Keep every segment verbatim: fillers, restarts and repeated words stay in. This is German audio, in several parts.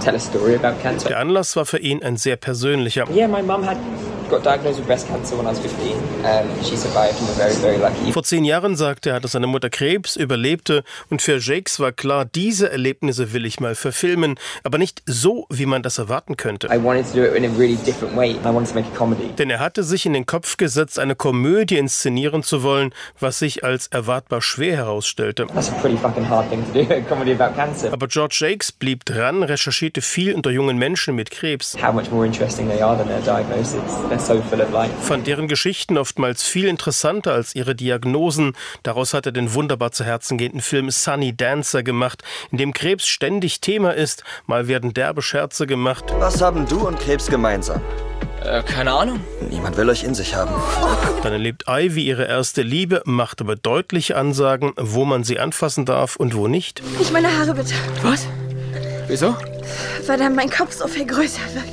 tell a story about cancer. Der Anlass war für ihn ein sehr persönlicher. Yeah, my mum had got diagnosed with breast cancer when I was fifteen. Um, she survived and we're very, very lucky. Vor zehn Jahren sagte er, dass seine Mutter Krebs überlebte und für Jakes war klar, diese Erlebnisse will ich mal verfilmen, aber nicht so, wie man das erwarten könnte. I wanted to do it in a really different way. I wanted to make a comedy. Denn er hatte sich in den Kopf gesetzt, eine Komödie inszenieren zu wollen, was sich als erwartbar schwer herausstellte. That's a pretty fucking hard thing to do, a comedy about cancer. Aber George Jakes blieb dran, recherchierte viel unter jungen Menschen mit Krebs. How much more interesting they are than their diagnosis. They're so full of life. Fand deren Geschichten oftmals viel interessanter als ihre Diagnosen. Daraus hat er den wunderbar zu Herzen gehenden Film Sunny Dancer gemacht, in dem Krebs ständig Thema ist. Mal werden derbe Scherze gemacht. Was haben du und Krebs gemeinsam? Äh, keine Ahnung. Niemand will euch in sich haben. Dann erlebt Ivy ihre erste Liebe, macht aber deutliche Ansagen, wo man sie anfassen darf und wo nicht. Nicht meine Haare, bitte. Was? Wieso? Weil dann mein Kopf so viel größer wird.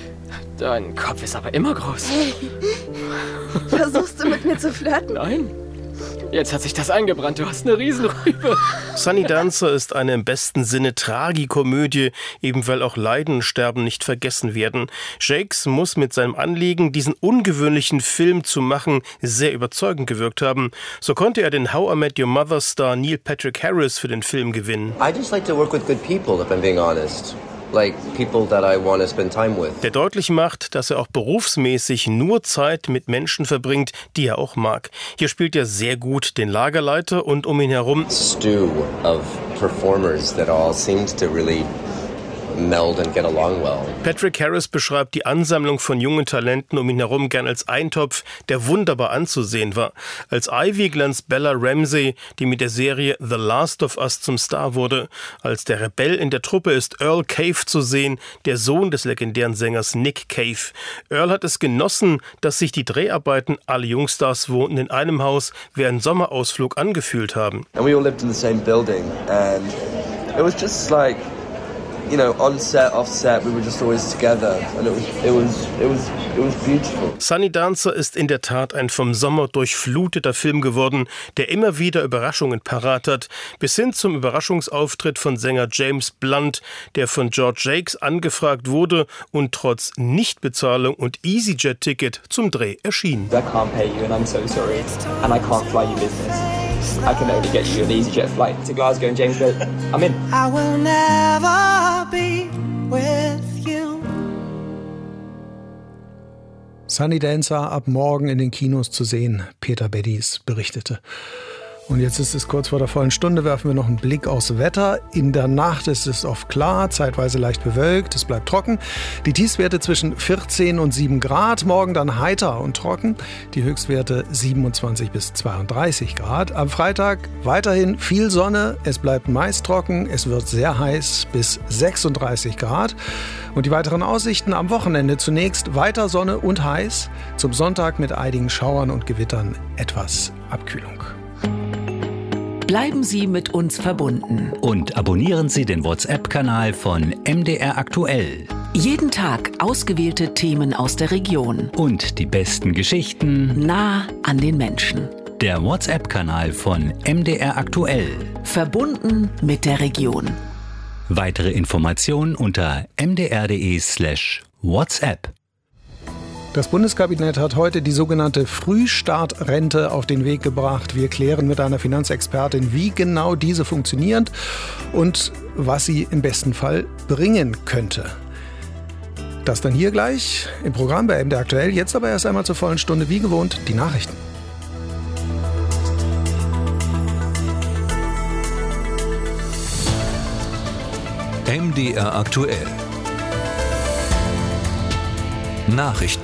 Dein Kopf ist aber immer groß. Hey, versuchst du mit mir zu flirten? Nein. Jetzt hat sich das eingebrannt. Du hast eine Riesenrübe. Sunny Dancer ist eine im besten Sinne Tragikomödie, eben weil auch Leiden und Sterben nicht vergessen werden. Jakes muss mit seinem Anliegen, diesen ungewöhnlichen Film zu machen, sehr überzeugend gewirkt haben. So konnte er den How I Met Your Mother Star Neil Patrick Harris für den Film gewinnen. I just like to work with good people, if I'm being honest. Like people that I want to spend time with. Der deutlich macht, dass er auch berufsmäßig nur Zeit mit Menschen verbringt, die er auch mag. Hier spielt er sehr gut den Lagerleiter und um ihn herum Stew of performers that all seems to really meld and get along well. Patrick Harris beschreibt die Ansammlung von jungen Talenten um ihn herum gern als Eintopf, der wunderbar anzusehen war. Als Ivy glänzt Bella Ramsey, die mit der Serie The Last of Us zum Star wurde. Als der Rebell in der Truppe ist Earl Cave zu sehen, der Sohn des legendären Sängers Nick Cave. Earl hat es genossen, dass sich die Dreharbeiten, alle Jungstars wohnten in einem Haus, wie ein Sommerausflug angefühlt haben. And we all lived in the same building and it was just like, you know, on set, off set, we were just always together and it was, it was, it was, it was beautiful. Sunny Dancer ist in der Tat ein vom Sommer durchfluteter Film geworden, der immer wieder Überraschungen parat hat, bis hin zum Überraschungsauftritt von Sänger James Blunt, der von George Jakes angefragt wurde und trotz Nichtbezahlung und EasyJet-Ticket zum Dreh erschien. I can't pay you and I'm so sorry and I can't fly you business. I can only get you an EasyJet flight to Glasgow and James goes, I'm in. I will never be with you. Sunny Dancer ab morgen in den Kinos zu sehen, Peter Beddies berichtete. Und jetzt ist es kurz vor der vollen Stunde, werfen wir noch einen Blick aufs Wetter. In der Nacht ist es oft klar, zeitweise leicht bewölkt, es bleibt trocken. Die Tiefstwerte zwischen vierzehn und sieben Grad, morgen dann heiter und trocken. Die Höchstwerte siebenundzwanzig bis zweiunddreißig Grad. Am Freitag weiterhin viel Sonne, es bleibt meist trocken, es wird sehr heiß bis sechsunddreißig Grad. Und die weiteren Aussichten am Wochenende zunächst weiter Sonne und heiß. Zum Sonntag mit einigen Schauern und Gewittern etwas Abkühlung. Bleiben Sie mit uns verbunden. Und abonnieren Sie den WhatsApp-Kanal von M D R Aktuell. Jeden Tag ausgewählte Themen aus der Region. Und die besten Geschichten nah an den Menschen. Der WhatsApp-Kanal von M D R Aktuell. Verbunden mit der Region. Weitere Informationen unter m d r punkt d e slash WhatsApp. Das Bundeskabinett hat heute die sogenannte Frühstartrente auf den Weg gebracht. Wir klären mit einer Finanzexpertin, wie genau diese funktioniert und was sie im besten Fall bringen könnte. Das dann hier gleich im Programm bei M D R Aktuell. Jetzt aber erst einmal zur vollen Stunde, wie gewohnt, die Nachrichten. M D R Aktuell. Nachrichten.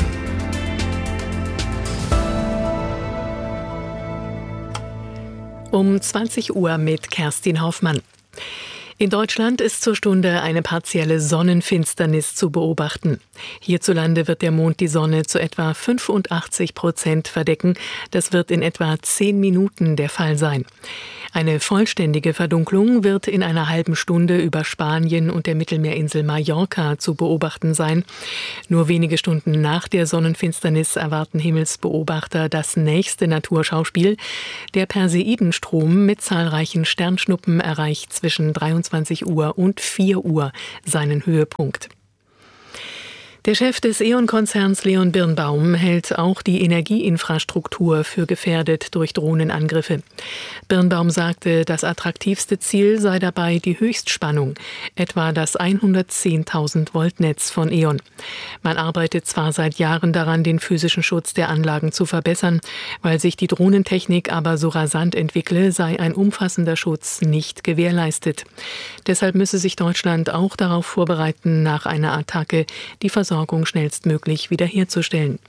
Um zwanzig Uhr mit Kerstin Hoffmann. In Deutschland ist zur Stunde eine partielle Sonnenfinsternis zu beobachten. Hierzulande wird der Mond die Sonne zu etwa fünfundachtzig Prozent verdecken. Das wird in etwa zehn Minuten der Fall sein. Eine vollständige Verdunklung wird in einer halben Stunde über Spanien und der Mittelmeerinsel Mallorca zu beobachten sein. Nur wenige Stunden nach der Sonnenfinsternis erwarten Himmelsbeobachter das nächste Naturschauspiel. Der Perseidenstrom mit zahlreichen Sternschnuppen erreicht zwischen dreiundzwanzig Uhr und vier Uhr seinen Höhepunkt. Der Chef des E.ON-Konzerns Leon Birnbaum hält auch die Energieinfrastruktur für gefährdet durch Drohnenangriffe. Birnbaum sagte, das attraktivste Ziel sei dabei die Höchstspannung, etwa das hundertzehntausend Volt Netz von E.ON. Man arbeitet zwar seit Jahren daran, den physischen Schutz der Anlagen zu verbessern, weil sich die Drohnentechnik aber so rasant entwickle, sei ein umfassender Schutz nicht gewährleistet. Deshalb müsse sich Deutschland auch darauf vorbereiten, nach einer Attacke die Versorgung schnellstmöglich wiederherzustellen.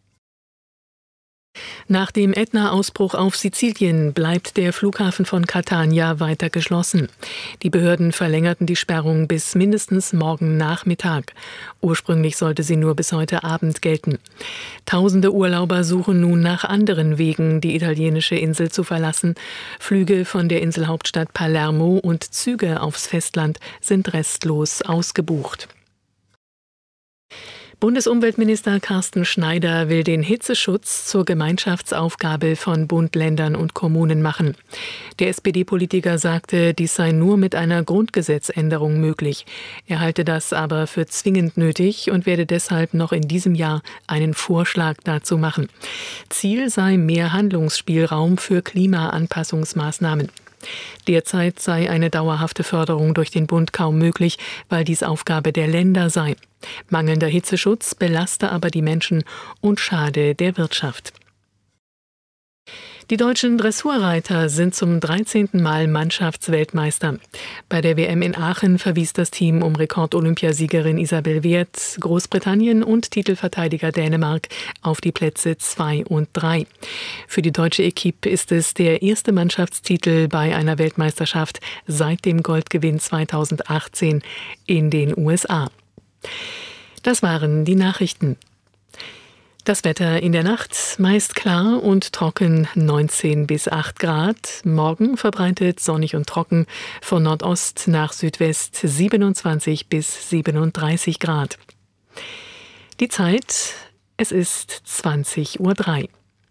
Nach dem Ätna-Ausbruch auf Sizilien bleibt der Flughafen von Catania weiter geschlossen. Die Behörden verlängerten die Sperrung bis mindestens morgen Nachmittag. Ursprünglich sollte sie nur bis heute Abend gelten. Tausende Urlauber suchen nun nach anderen Wegen, die italienische Insel zu verlassen. Flüge von der Inselhauptstadt Palermo und Züge aufs Festland sind restlos ausgebucht. Bundesumweltminister Carsten Schneider will den Hitzeschutz zur Gemeinschaftsaufgabe von Bund, Ländern und Kommunen machen. Der S P D-Politiker sagte, dies sei nur mit einer Grundgesetzänderung möglich. Er halte das aber für zwingend nötig und werde deshalb noch in diesem Jahr einen Vorschlag dazu machen. Ziel sei mehr Handlungsspielraum für Klimaanpassungsmaßnahmen. Derzeit sei eine dauerhafte Förderung durch den Bund kaum möglich, weil dies Aufgabe der Länder sei. Mangelnder Hitzeschutz belaste aber die Menschen und schade der Wirtschaft. Die deutschen Dressurreiter sind zum dreizehnten Mal Mannschaftsweltmeister. Bei der W M in Aachen verwies das Team um Rekord-Olympiasiegerin Isabel Wert Großbritannien und Titelverteidiger Dänemark auf die Plätze zwei und drei. Für die deutsche Equipe ist es der erste Mannschaftstitel bei einer Weltmeisterschaft seit dem Goldgewinn zweitausendachtzehn in den U S A. Das waren die Nachrichten. Das Wetter in der Nacht meist klar und trocken, neunzehn bis acht Grad. Morgen verbreitet sonnig und trocken, von Nordost nach Südwest siebenundzwanzig bis siebenunddreißig Grad. Die Zeit, es ist zwanzig Uhr drei.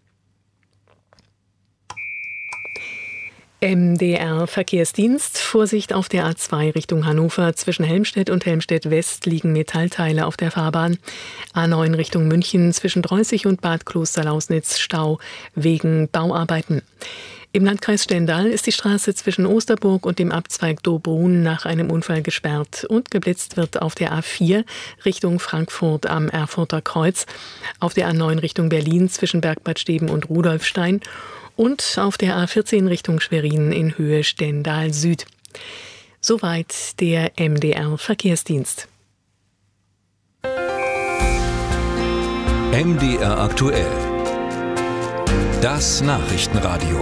M D R Verkehrsdienst. Vorsicht auf der A zwei Richtung Hannover. Zwischen Helmstedt und Helmstedt West liegen Metallteile auf der Fahrbahn. A neun Richtung München zwischen Dreußig und Bad Klosterlausnitz Stau wegen Bauarbeiten. Im Landkreis Stendal ist die Straße zwischen Osterburg und dem Abzweig Dobrun nach einem Unfall gesperrt und geblitzt wird auf der A vier Richtung Frankfurt am Erfurter Kreuz, auf der A neun Richtung Berlin zwischen Bergbad Steben und Rudolfstein und auf der A vierzehn Richtung Schwerin in Höhe Stendal Süd. Soweit der M D R Verkehrsdienst. M D R aktuell. Das Nachrichtenradio.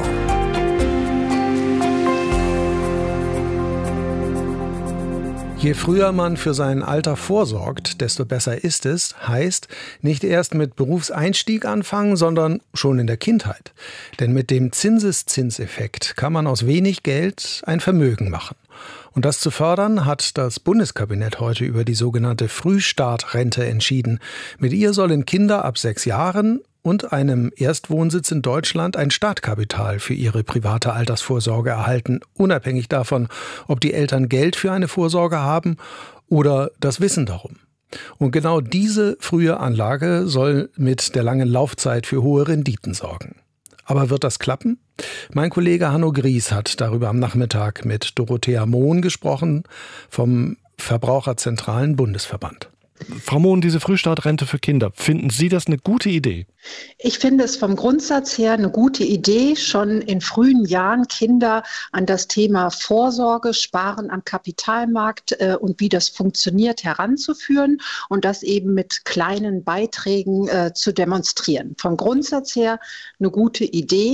Je früher man für sein Alter vorsorgt, desto besser ist es, heißt nicht erst mit Berufseinstieg anfangen, sondern schon in der Kindheit. Denn mit dem Zinseszinseffekt kann man aus wenig Geld ein Vermögen machen. Und das zu fördern, hat das Bundeskabinett heute über die sogenannte Frühstartrente entschieden. Mit ihr sollen Kinder ab sechs Jahren und einem Erstwohnsitz in Deutschland ein Startkapital für ihre private Altersvorsorge erhalten, unabhängig davon, ob die Eltern Geld für eine Vorsorge haben oder das Wissen darum. Und genau diese frühe Anlage soll mit der langen Laufzeit für hohe Renditen sorgen. Aber wird das klappen? Mein Kollege Hanno Gries hat darüber am Nachmittag mit Dorothea Mohn gesprochen vom Verbraucherzentralen Bundesverband. Frau Mohn, diese Frühstartrente für Kinder, finden Sie das eine gute Idee? Ich finde es vom Grundsatz her eine gute Idee, schon in frühen Jahren Kinder an das Thema Vorsorge, Sparen am Kapitalmarkt äh, und wie das funktioniert heranzuführen und das eben mit kleinen Beiträgen äh, zu demonstrieren. Vom Grundsatz her eine gute Idee.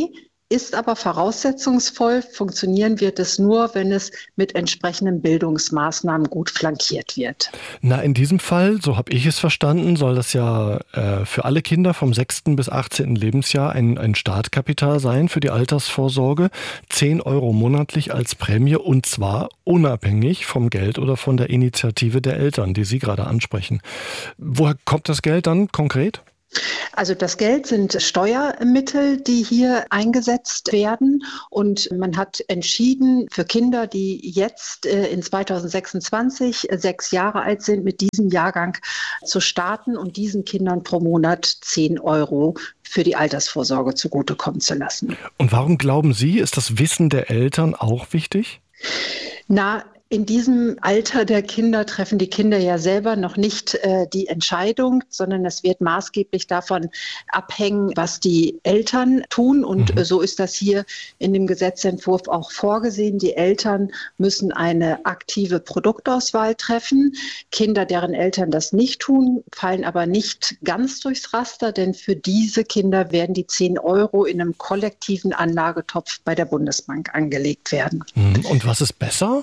ist aber voraussetzungsvoll. Funktionieren wird es nur, wenn es mit entsprechenden Bildungsmaßnahmen gut flankiert wird. Na, in diesem Fall, so habe ich es verstanden, soll das ja äh, für alle Kinder vom sechsten bis achtzehnten Lebensjahr ein, ein Startkapital sein für die Altersvorsorge. zehn Euro monatlich als Prämie und zwar unabhängig vom Geld oder von der Initiative der Eltern, die Sie gerade ansprechen. Woher kommt das Geld dann konkret? Also das Geld sind Steuermittel, die hier eingesetzt werden und man hat entschieden, für Kinder, die jetzt in zweitausendsechsundzwanzig sechs Jahre alt sind, mit diesem Jahrgang zu starten und diesen Kindern pro Monat zehn Euro für die Altersvorsorge zugutekommen zu lassen. Und warum glauben Sie, ist das Wissen der Eltern auch wichtig? Na, in diesem Alter der Kinder treffen die Kinder ja selber noch nicht äh, die Entscheidung, sondern es wird maßgeblich davon abhängen, was die Eltern tun. Und mhm. so ist das hier in dem Gesetzentwurf auch vorgesehen. Die Eltern müssen eine aktive Produktauswahl treffen. Kinder, deren Eltern das nicht tun, fallen aber nicht ganz durchs Raster, denn für diese Kinder werden die zehn Euro in einem kollektiven Anlagetopf bei der Bundesbank angelegt werden. Mhm. Und was ist besser?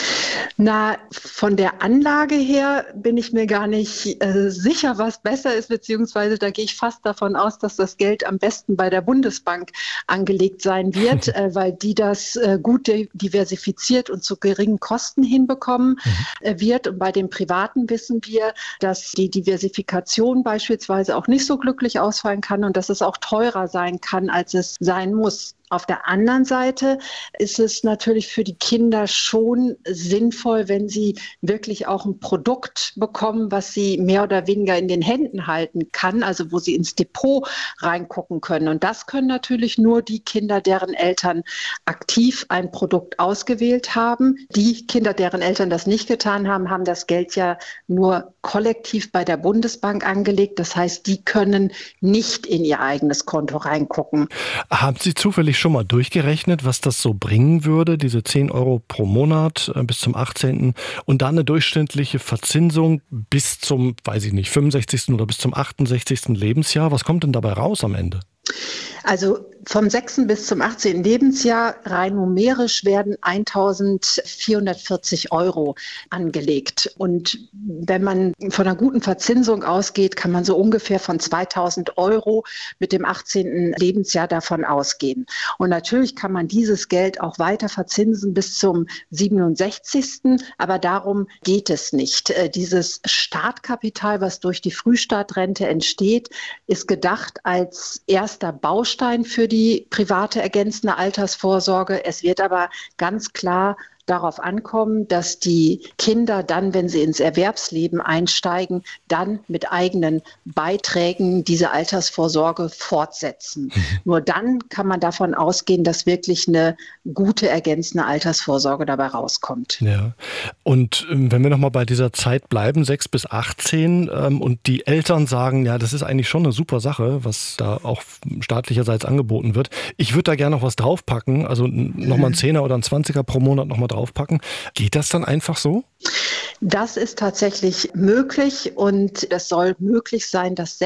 Na, von der Anlage her bin ich mir gar nicht äh, sicher, was besser ist, beziehungsweise da gehe ich fast davon aus, dass das Geld am besten bei der Bundesbank angelegt sein wird, äh, weil die das äh, gut diversifiziert und zu geringen Kosten hinbekommen äh, wird. Und bei den Privaten wissen wir, dass die Diversifikation beispielsweise auch nicht so glücklich ausfallen kann und dass es auch teurer sein kann, als es sein muss. Auf der anderen Seite ist es natürlich für die Kinder schon sinnvoll, wenn sie wirklich auch ein Produkt bekommen, was sie mehr oder weniger in den Händen halten kann, also wo sie ins Depot reingucken können. Und das können natürlich nur die Kinder, deren Eltern aktiv ein Produkt ausgewählt haben. Die Kinder, deren Eltern das nicht getan haben, haben das Geld ja nur kollektiv bei der Bundesbank angelegt. Das heißt, die können nicht in ihr eigenes Konto reingucken. Haben Sie zufällig schon mal durchgerechnet, was das so bringen würde, diese zehn Euro pro Monat äh, bis zum achtzehnten und dann eine durchschnittliche Verzinsung bis zum, weiß ich nicht, fünfundsechzigsten oder bis zum achtundsechzigsten Lebensjahr? Was kommt denn dabei raus am Ende? Also vom sechsten bis zum achtzehnten Lebensjahr rein numerisch werden eintausendvierhundertvierzig Euro angelegt. Und wenn man von einer guten Verzinsung ausgeht, kann man so ungefähr von zweitausend Euro mit dem achtzehnten Lebensjahr davon ausgehen. Und natürlich kann man dieses Geld auch weiter verzinsen bis zum siebenundsechzigsten Aber darum geht es nicht. Dieses Startkapital, was durch die Frühstartrente entsteht, ist gedacht als erster Baustein für die private ergänzende Altersvorsorge. Es wird aber ganz klar darauf ankommen, dass die Kinder dann, wenn sie ins Erwerbsleben einsteigen, dann mit eigenen Beiträgen diese Altersvorsorge fortsetzen. Mhm. Nur dann kann man davon ausgehen, dass wirklich eine gute ergänzende Altersvorsorge dabei rauskommt. Ja. Und ähm, wenn wir nochmal bei dieser Zeit bleiben, sechs bis achtzehn, ähm, und die Eltern sagen, ja, das ist eigentlich schon eine super Sache, was da auch staatlicherseits angeboten wird. Ich würde da gerne noch was draufpacken, also nochmal ein Zehner oder ein Zwanziger pro Monat nochmal draufpacken. Geht das dann einfach so? Das ist tatsächlich möglich und es soll möglich sein, dass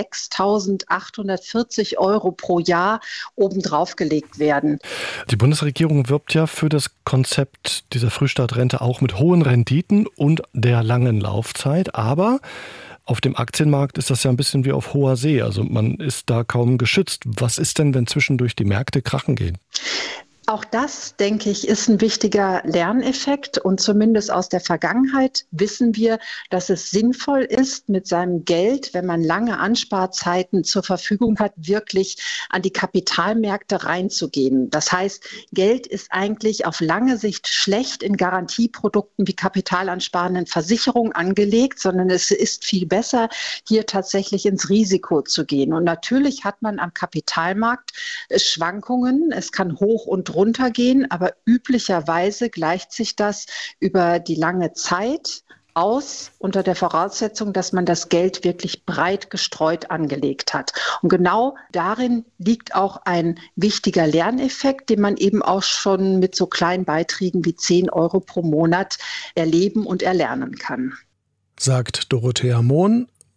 sechstausendachthundertvierzig Euro pro Jahr obendrauf gelegt werden. Die Bundesregierung wirbt ja für das Konzept dieser Frühstartrente auch mit hohen Renditen und der langen Laufzeit, aber auf dem Aktienmarkt ist das ja ein bisschen wie auf hoher See, also man ist da kaum geschützt. Was ist denn, wenn zwischendurch die Märkte krachen gehen? Auch das, denke ich, ist ein wichtiger Lerneffekt und zumindest aus der Vergangenheit wissen wir, dass es sinnvoll ist, mit seinem Geld, wenn man lange Ansparzeiten zur Verfügung hat, wirklich an die Kapitalmärkte reinzugehen. Das heißt, Geld ist eigentlich auf lange Sicht schlecht in Garantieprodukten wie kapitalansparenden Versicherungen angelegt, sondern es ist viel besser, hier tatsächlich ins Risiko zu gehen. Und natürlich hat man am Kapitalmarkt Schwankungen. Es kann hoch und runtergehen, aber üblicherweise gleicht sich das über die lange Zeit aus, unter der Voraussetzung, dass man das Geld wirklich breit gestreut angelegt hat. Und genau darin liegt auch ein wichtiger Lerneffekt, den man eben auch schon mit so kleinen Beiträgen wie zehn Euro pro Monat erleben und erlernen kann. Sagt Dorothea Mohn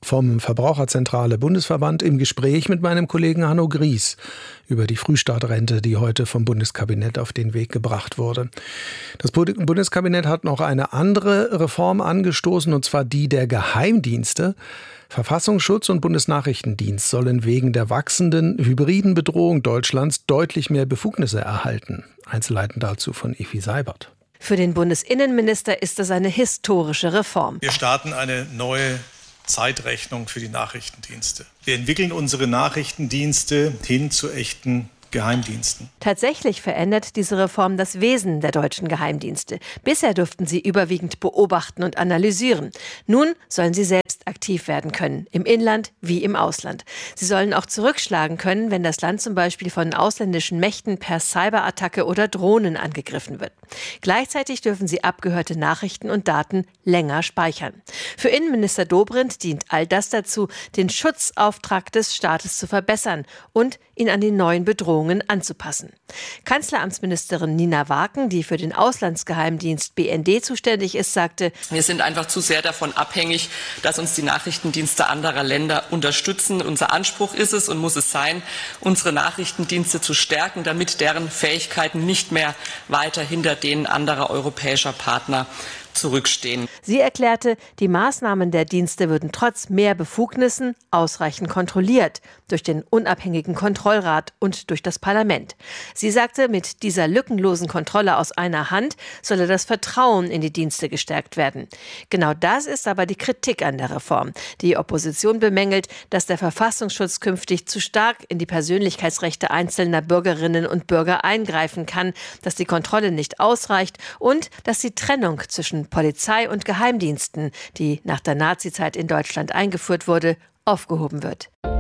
vom Verbraucherzentrale Bundesverband im Gespräch mit meinem Kollegen Hanno Gries über die Frühstartrente, die heute vom Bundeskabinett auf den Weg gebracht wurde. Das Bundeskabinett hat noch eine andere Reform angestoßen, und zwar die der Geheimdienste. Verfassungsschutz und Bundesnachrichtendienst sollen wegen der wachsenden hybriden Bedrohung Deutschlands deutlich mehr Befugnisse erhalten. Einzelheiten dazu von Effi Seibert. Für den Bundesinnenminister ist das eine historische Reform. Wir starten eine neue Zeitrechnung für die Nachrichtendienste. Wir entwickeln unsere Nachrichtendienste hin zu echten Geheimdiensten. Tatsächlich verändert diese Reform das Wesen der deutschen Geheimdienste. Bisher durften sie überwiegend beobachten und analysieren. Nun sollen sie selbst aktiv werden können, im Inland wie im Ausland. Sie sollen auch zurückschlagen können, wenn das Land zum Beispiel von ausländischen Mächten per Cyberattacke oder Drohnen angegriffen wird. Gleichzeitig dürfen sie abgehörte Nachrichten und Daten länger speichern. Für Innenminister Dobrindt dient all das dazu, den Schutzauftrag des Staates zu verbessern und ihn an die neuen Bedrohungen anzupassen. Kanzleramtsministerin Nina Waken, die für den Auslandsgeheimdienst B N D zuständig ist, sagte: Wir sind einfach zu sehr davon abhängig, dass uns die Nachrichtendienste anderer Länder unterstützen. Unser Anspruch ist es und muss es sein, unsere Nachrichtendienste zu stärken, damit deren Fähigkeiten nicht mehr weiter hinter denen anderer europäischer Partner zurückstehen. Sie erklärte, die Maßnahmen der Dienste würden trotz mehr Befugnissen ausreichend kontrolliert, durch den unabhängigen Kontrollrat und durch das Parlament. Sie sagte, mit dieser lückenlosen Kontrolle aus einer Hand solle das Vertrauen in die Dienste gestärkt werden. Genau das ist aber die Kritik an der Reform. Die Opposition bemängelt, dass der Verfassungsschutz künftig zu stark in die Persönlichkeitsrechte einzelner Bürgerinnen und Bürger eingreifen kann, dass die Kontrolle nicht ausreicht und dass die Trennung zwischen Polizei und Geheimdiensten, die nach der Nazizeit in Deutschland eingeführt wurde, aufgehoben wird.